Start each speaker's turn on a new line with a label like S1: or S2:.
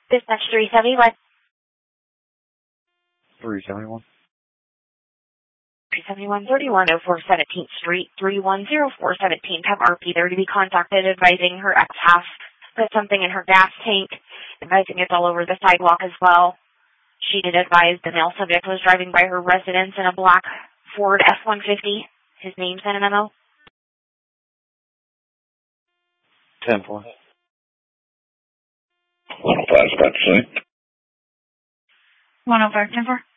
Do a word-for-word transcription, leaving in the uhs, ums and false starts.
S1: Dispatch three seventy-one.
S2: three seventy-one.
S1: three seventy-one thirty-one oh four seventeenth Street, three one zero four seventeenth. Have R P there to be contacted, advising her ex-half put something in her gas tank, advising it's all over the sidewalk as well. She did advise the male subject was driving by her residence in a black Ford F one fifty. His name's in a memo.
S2: ten four.
S3: one oh five, about to say.
S1: one oh five, ten four.